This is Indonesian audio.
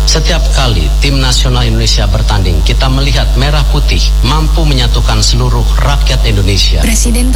Setiap kali tim nasional Indonesia bertanding, kita melihat merah putih mampu menyatukan seluruh rakyat Indonesia. Presiden